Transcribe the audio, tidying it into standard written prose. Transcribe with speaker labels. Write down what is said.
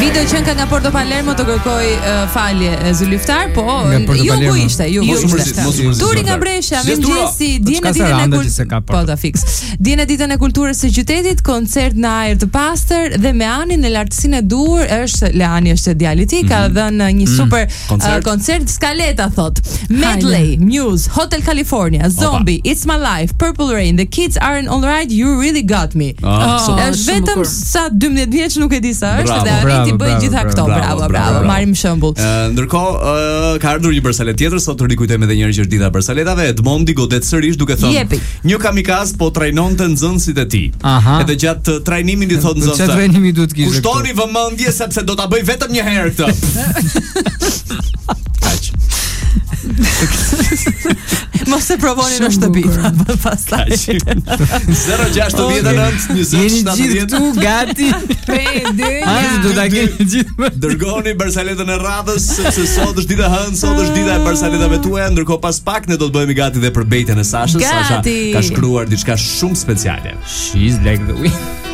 Speaker 1: Video që nga Porto Palermo të kërkoj falje zyliftar, po ju ku ishte, Turi nga Brescia, mëngjesi, dinë ditën e po ta fiks. Dinë ditën e kulturës së qytetit, koncert në ajër të pastër dhe me Anin në lartësinë e duhur, Leani është djali i tij, ka dhënë një super koncert Scaletta thot. Medley, Muse, Hotel California, Zombie, It's My Life, Purple Rain, The Kids Aren't Alright, You Really Got Me. Është vetëm sa 12 vjeç, nuk e di sa është dhe ti bëj gjitha këto. Bravo, marrim shembull.
Speaker 2: Ndërkohë ka ardhur një Barsalet tjetër, sot të rikujtojmë edhe një herë që është dita e Barsaletave. Edmondi godet sërish duke thënë: "Një kamikaz po trajnonte nxënësit e tij." Edhe gjatë trajnimin i thotë nxënësit:
Speaker 3: "Çfarë trajnimi duhet kishte?"
Speaker 2: "Kushtoni vëmendje sepse do ta bëj vetëm një herë këtë."
Speaker 1: Mos e provoni në shtëpi. Pastaj
Speaker 2: 069 20
Speaker 3: 70 gati. Do ta keni gjithë.
Speaker 2: Dërgoni Barsaletën e radhës sepse sot është dita e hënë, sot është dita e Barsaletave tuaja, ndërkohë pas pak ne do të bëhemi gati dhe për bejtjen e Sashës. Sasha ka shkruar diçka shumë speciale.
Speaker 3: She's like the wind.